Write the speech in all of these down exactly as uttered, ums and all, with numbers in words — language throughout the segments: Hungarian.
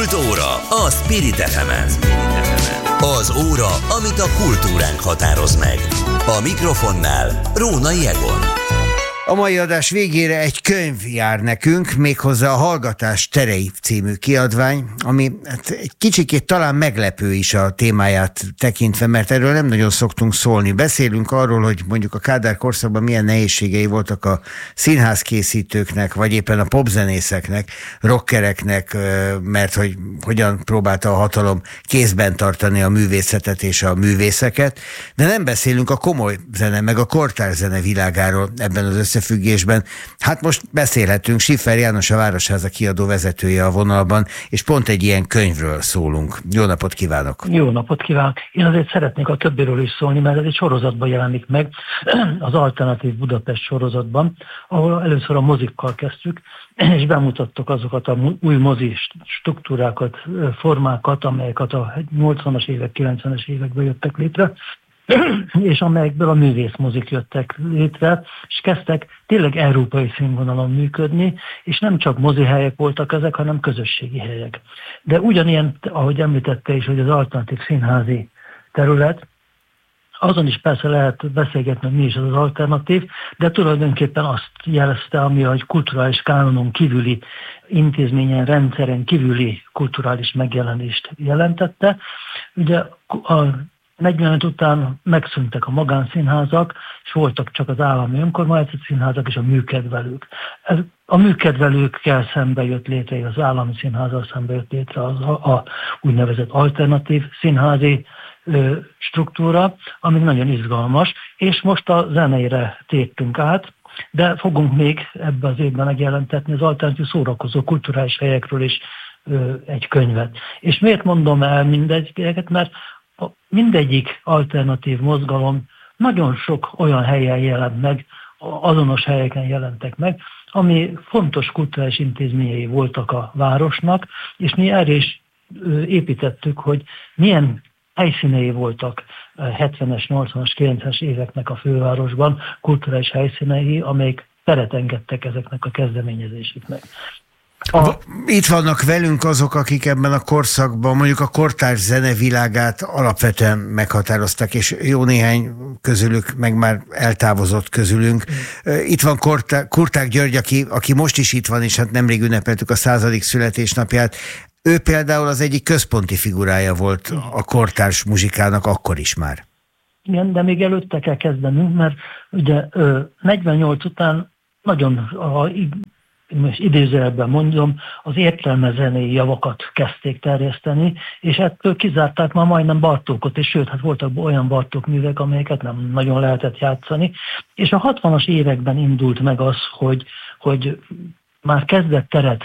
Kultúra a Spirit ef emen. Az óra, amit a kultúránk határoz meg. A mikrofonnál Rónai Egon. A mai adás végére egy könyv jár nekünk, méghozzá a Hallgatás terei című kiadvány, ami hát egy kicsikét talán meglepő is a témáját tekintve, mert erről nem nagyon szoktunk szólni. Beszélünk arról, hogy mondjuk a Kádár korszakban milyen nehézségei voltak a színházkészítőknek, vagy éppen a popzenészeknek, rockereknek, mert hogy hogyan próbálta a hatalom kézben tartani a művészetet és a művészeket, de nem beszélünk a komoly zene, meg a kortárs zene világáról ebben az összefüggésben. Függésben. Hát most beszélhetünk, Schiffer János, a Városháza kiadó vezetője a vonalban, és pont egy ilyen könyvről szólunk. Jó napot kívánok! Jó napot kívánok! Én azért szeretnék a többiről is szólni, mert ez egy sorozatban jelenik meg, az Alternatív Budapest sorozatban, ahol először a mozikkal kezdtük, és bemutattuk azokat a új mozi struktúrákat, formákat, amelyeket a nyolcvanas évek, kilencvenes években jöttek létre, és amelyekből a művészmozik jöttek létre, és kezdtek tényleg európai színvonalon működni, és nem csak mozihelyek voltak ezek, hanem közösségi helyek. De ugyanilyen, ahogy említette is, hogy az alternatív színházi terület, azon is persze lehet beszélgetni, hogy mi is az az alternatív, de tulajdonképpen azt jelezte, ami a kulturális kánonon kívüli intézményen, rendszeren kívüli kulturális megjelenést jelentette. Ugye a negyvenöt után megszűntek a magánszínházak, és voltak csak az állami önkormányzati színházak és a műkedvelők. Ez, a műkedvelőkkel szembe jött létre, az állami színházzal szembe jött létre az a, a úgynevezett alternatív színházi ö, struktúra, ami nagyon izgalmas, és most a zeneire tértünk át, de fogunk még ebben az évben megjelentetni az alternatív szórakozó kulturális helyekről is ö, egy könyvet. És miért mondom el mindegyiket, mert mindegyik alternatív mozgalom nagyon sok olyan helyen jelent meg, azonos helyeken jelentek meg, ami fontos kulturális intézményei voltak a városnak, és mi erre is építettük, hogy milyen helyszínei voltak hetvenes, nyolcvanas, kilencvenes éveknek a fővárosban, kulturális helyszínei, amelyek teret engedtek ezeknek a kezdeményezéseknek. A... Itt vannak velünk azok, akik ebben a korszakban mondjuk a kortárs zene világát alapvetően meghatároztak, és jó néhány közülük meg már eltávozott közülünk. Itt van Korták, Kurták György, aki, aki most is itt van, és hát nemrég ünnepeltük a századik születésnapját. Ő például az egyik központi figurája volt a kortárs muzsikának akkor is már. Igen, de még előtte kell kezdenünk, mert ugye negyvennyolc után nagyon a most idézőjelben mondom, az értelmezenei javakat kezdték terjeszteni, és ettől kizárták már majdnem Bartókot, és sőt, hát voltak olyan Bartók művek, amelyeket nem nagyon lehetett játszani. És a hatvanas években indult meg az, hogy, hogy már kezdett teret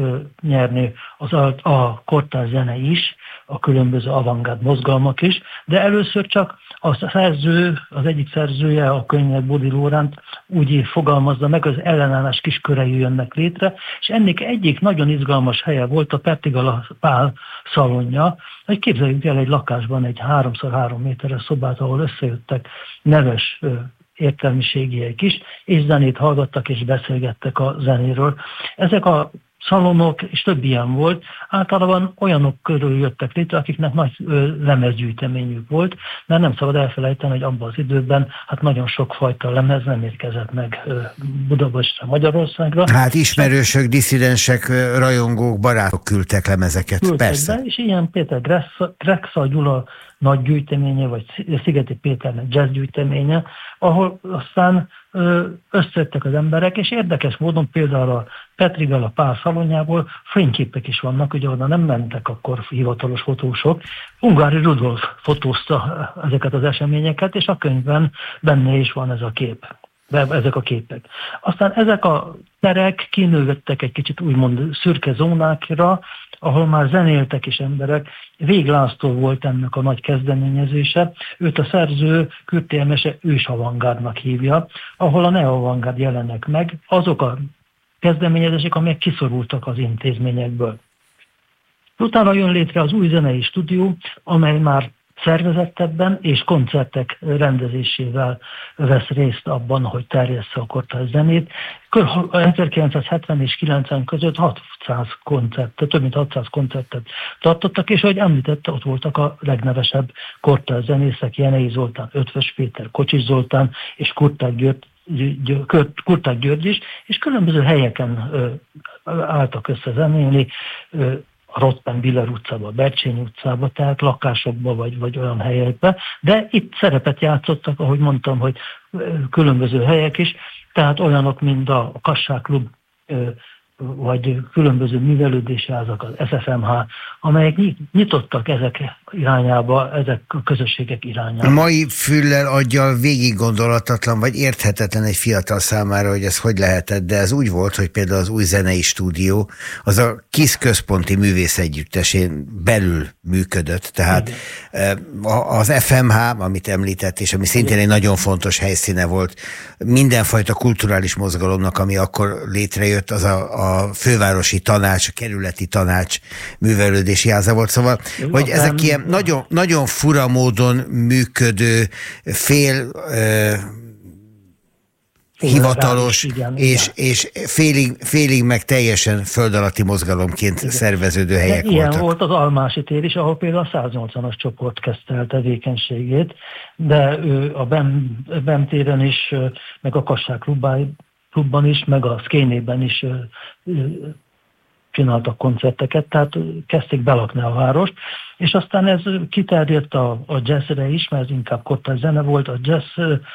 nyerni az a, a kortárs zene is, a különböző avantgárd mozgalmak is, de először csak a szerző, az egyik szerzője, a könyvnek Bódi Lóránt úgy fogalmazza meg, az ellenállás kiskörei jönnek létre, és ennek egyik nagyon izgalmas helye volt a Pertigala Pál szalonja, hogy képzeljük el egy lakásban egy háromszor három méteres szobát, ahol összejöttek neves értelmiségiek is, és zenét hallgattak és beszélgettek a zenéről. Ezek a szalonok, és több ilyen volt, általában olyanok körül jöttek létre, akiknek nagy lemezgyűjteményük volt, mert nem szabad elfelejteni, hogy abban az időben hát nagyon sokfajta lemez nem érkezett meg Budapestre, Magyarországra. Hát ismerősök, disszidensek, rajongók, barátok küldtek lemezeket, küldtek persze. Be, és ilyen Péter Grexa Gyula nagy gyűjteménye, vagy Szigeti Péternek jazz gyűjteménye, ahol aztán összejöttek az emberek, és érdekes módon például a Petrigala Pál szalonjából fényképek is vannak, ugye oda nem mentek akkor hivatalos fotósok. Ungári Rudolf fotózta ezeket az eseményeket, és a könyvben benne is van ez a kép. Ezek a képek. Aztán ezek a terek kinővettek egy kicsit úgymond szürke zónákra, ahol már zenéltek is emberek. Vég László volt ennek a nagy kezdeményezése. Őt a szerző Kürti Emese ős avantgárdnak hívja, ahol a neo-avantgárd jelennek meg, azok a kezdeményezések, amelyek kiszorultak az intézményekből. Utána jön létre az új zenei stúdió, amely már szervezettebben és koncertek rendezésével vesz részt abban, hogy terjessze a kortárs zenét. ezerkilencszázhetven és kilencven között hatszáz koncertet, több mint hatszáz koncertet tartottak, és ahogy említette, ott voltak a legnevesebb kortárs zenészek, Jenei Zoltán, Ötvös Péter, Kocsis Zoltán és Kurták György, Kurták György is, és különböző helyeken álltak össze zenélni, a Rottenbiller utcába, a Bercsényi utcába, tehát lakásokba vagy, vagy olyan helyekbe, de itt szerepet játszottak, ahogy mondtam, hogy különböző helyek is, tehát olyanok, mint a Kassák Klub, vagy különböző művelődési házak, az es ef em há, amelyek nyitottak ezek irányába, ezek a közösségek irányába. A mai füllel, aggyal végig gondolatatlan, vagy érthetetlen egy fiatal számára, hogy ez hogy lehetett, de ez úgy volt, hogy például az Új Zenei Stúdió, az a KISZ központi művészegyüttesén belül működött, tehát igen. Az ef em há, amit említett, és ami szintén egy nagyon fontos helyszíne volt mindenfajta kulturális mozgalomnak, ami akkor létrejött, az a a fővárosi tanács, a kerületi tanács művelődési háza volt, szóval, jó, hogy ezek nem, ilyen nagyon, nagyon fura módon működő, fél uh, hivatalos, igen, és, igen. és félig, félig meg teljesen föld alatti mozgalomként igen. szerveződő helyek de ilyen voltak. volt az Almási tér is, ahol például a száznyolcvanas csoport kezdte el tevékenységét, de ő a BEM, BEM téren is, meg a Kassák klubban is, meg a Szkénében is csináltak koncerteket, tehát kezdték belakni a várost, és aztán ez kiterjedt a, a jazzre is, mert ez inkább kortárs zene volt, a jazz,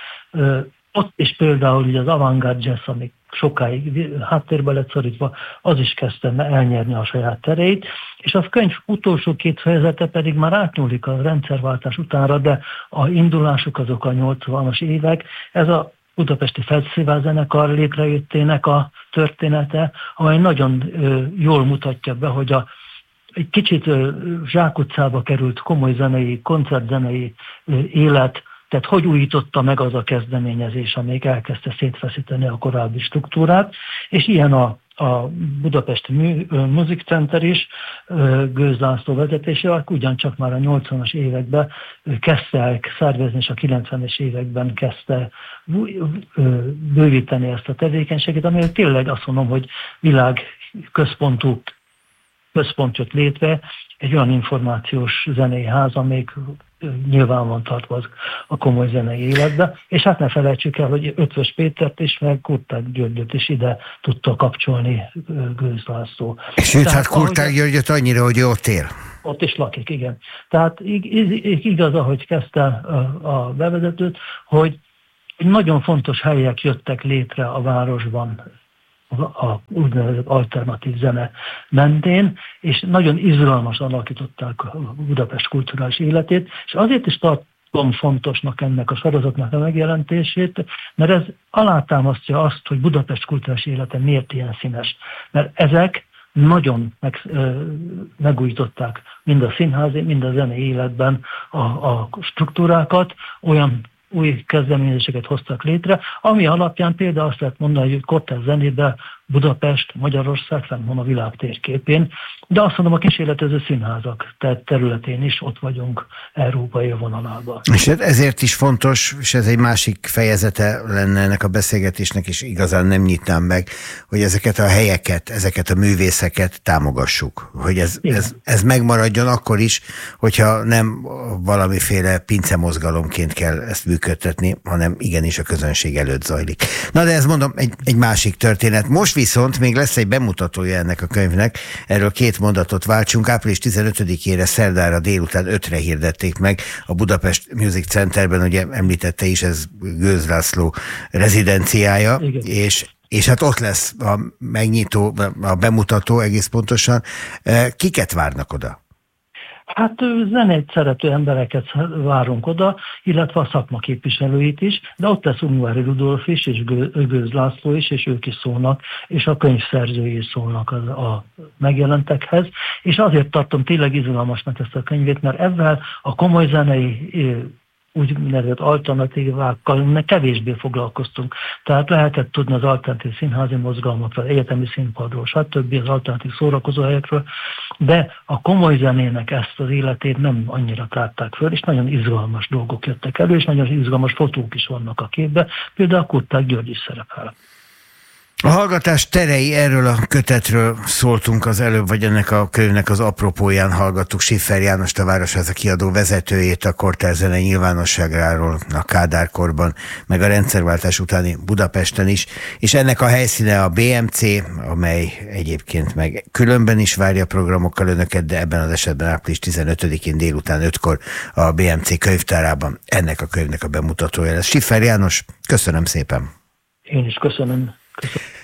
ott is például ugye az avantgárd jazz, ami sokáig háttérbe lett szorítva, az is kezdte elnyerni a saját terét, és a könyv utolsó két fejezete pedig már átnyúlik a rendszerváltás utánra, de a indulásuk azok a nyolcvanas évek, ez a Budapesti Fesztivál zenekar létrejöttének a története, amely nagyon ö, jól mutatja be, hogy a, egy kicsit ö, zsákutcába került komoly zenei, koncertzenei ö, élet, tehát hogy újította meg az a kezdeményezés, amelyik elkezdte szétfeszíteni a korábbi struktúrát, és ilyen a a Budapesti Music Center is Gőz László vezetésével ugyancsak már a nyolcvanas években kezdte el szervezni, és a kilencvenes években kezdte bővíteni ezt a tevékenységet, amely tényleg azt mondom, hogy világközpontú központ jött létre, egy olyan információs zenei ház, amelyik nyilván van tartva a komoly zenei életbe, és hát ne felejtsük el, hogy Ötvös Pétert is, meg Kurták Györgyöt is ide tudta kapcsolni Gőz László. Sőt, hát Kurták Györgyöt annyira, hogy ott él. Ott is lakik, igen. Tehát igaz, ahogy kezdte a bevezetőt, hogy nagyon fontos helyek jöttek létre a városban, a úgynevezett alternatív zene mentén, és nagyon izgalmasan alakították a Budapest kulturális életét, és azért is tartom fontosnak ennek a sorozatnak a megjelentését, mert ez alátámasztja azt, hogy Budapest kulturális élete miért ilyen színes. Mert ezek nagyon meg, ö, megújították mind a színházi, mind a zenei életben a, a struktúrákat, olyan új kezdeményezéseket hoztak létre, ami alapján például azt lehet mondani, hogy kortárs zenében Budapest, Magyarország fenn van a világ térképén, de azt mondom, a kísérletező színházak területén is ott vagyunk európai vonalában. És ezért is fontos, és ez egy másik fejezete lenne ennek a beszélgetésnek, és igazán nem nyitnám meg, hogy ezeket a helyeket, ezeket a művészeket támogassuk. Hogy ez, ez, ez megmaradjon akkor is, hogyha nem valamiféle pincemozgalomként kell ezt működtetni, hanem igenis a közönség előtt zajlik. Na de ez mondom, egy, egy másik történet. Most viszont még lesz egy bemutatója ennek a könyvnek, erről két mondatot váltsunk. április tizenötödikére szerdára délután ötre hirdették meg a Budapest Music Centerben, ugye említette is, ez Gőz László rezidenciája, és, és hát ott lesz a megnyitó, a bemutató egész pontosan. Kiket várnak oda? Hát zenét szerető embereket várunk oda, illetve a szakma képviselőit is, de ott lesz Ungvári Rudolf is, és Gőz László is, és ők is szólnak, és a könyvszerzői is szólnak a, a megjelentekhez, és azért tartom tényleg izgalmasnak ezt a könyvét, mert ezzel a komoly zenei úgy nevezett alternatívákkal kevésbé foglalkoztunk. Tehát lehetett tudni az alternatív színházi mozgalmakról, egyetemi színpadról, stb. Az alternatív szórakozóhelyekről, de a komoly zenének ezt az életét nem annyira tárták föl, és nagyon izgalmas dolgok jöttek elő, és nagyon izgalmas fotók is vannak a képben, például a Kutták György is szerepel. A hallgatás terei, erről a kötetről szóltunk az előbb, vagy ennek a könyvnek az apropóján hallgattuk Schiffer Jánost, a Városháza kiadó vezetőjét, a kortárs zene nyilvánosságráról a Kádár-korban, meg a rendszerváltás utáni Budapesten is, és ennek a helyszíne a bé em cé, amely egyébként meg különben is várja programokkal önöket, de ebben az esetben április tizenötödikén délután ötkor a bé em cé könyvtárában ennek a könyvnek a bemutatója lesz. Schiffer János, köszönöm szépen! Én is köszönöm. Köszönöm.